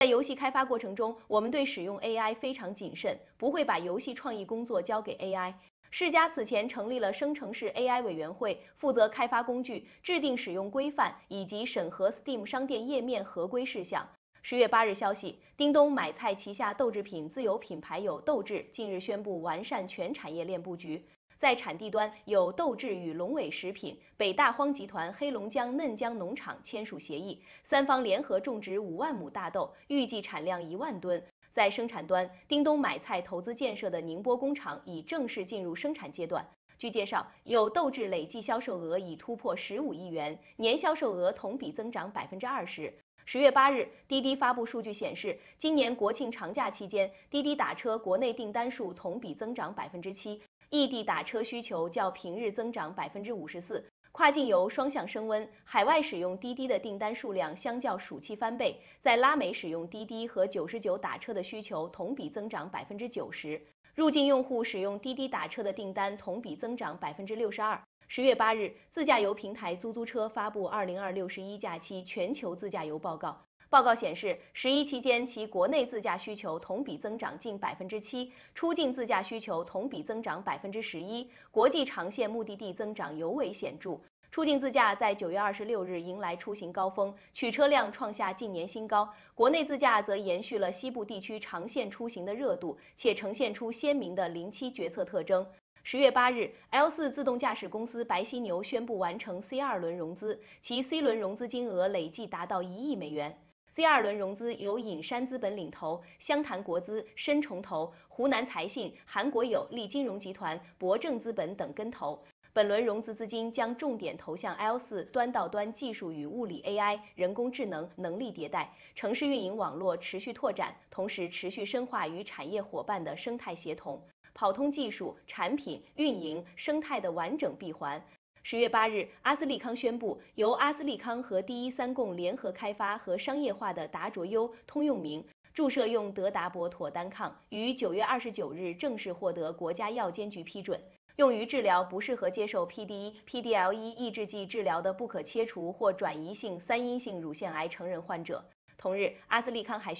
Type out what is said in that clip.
在游戏开发过程中，我们对使用 AI 非常谨慎，不会把游戏创意工作交给 AI。世嘉此前成立了生成式 AI 委员会，负责开发工具、制定使用规范以及审核 Steam 商店页面合规事项。10月8日消息，叮咚买菜旗下豆制品自有品牌有豆制，近日宣布完善全产业链布局。在产地端，有豆制与龙伟食品、北大荒集团黑龙江嫩江农场签署协议，三方联合种植5万亩大豆，预计产量1万吨。在生产端，叮咚买菜投资建设的宁波工厂已正式进入生产阶段。据介绍，有豆制累计销售额已突破15亿元，年销售额同比增长20%。10月8日，滴滴发布数据显示，今年国庆长假期间，滴滴打车国内订单数同比增长7%，异地打车需求较平日增长54%，跨境游双向升温，海外使用滴滴的订单数量相较暑期翻倍，在拉美使用滴滴和99打车的需求同比增长90%，入境用户使用滴滴打车的订单同比增长62%。10月8日，自驾游平台租车发布2026-11假期全球自驾游报告。报告显示，11期间其国内自驾需求同比增长近7%，出境自驾需求同比增长11%，国际长线目的地增长尤为显著。出境自驾在9月26日迎来出行高峰，取车量创下近年新高。国内自驾则延续了西部地区长线出行的热度，且呈现出鲜明的07决策特征。10月8日 ，L4 自动驾驶公司白犀牛宣布完成 C2 轮融资，其 C 轮融资金额累计达到1亿美元。C2 轮融资由隐山资本领投，湘潭国资、深重投、湖南财信、韩国有利金融集团、博正资本等跟投。本轮融资资金将重点投向 L4 端到端技术与物理 AI、人工智能能力迭代、城市运营网络持续拓展，同时持续深化与产业伙伴的生态协同，跑通技术、产品、运营、生态的完整闭环。10月8日，阿斯利康宣布，由阿斯利康和第一三共联合开发和商业化的达卓优通用名注射用德达博妥单抗，于9月29日正式获得国家药监局批准，用于治疗不适合接受 PDE、PDL1 抑制剂治疗的不可切除或转移性3阴性乳腺癌成人患者。同日，阿斯利康还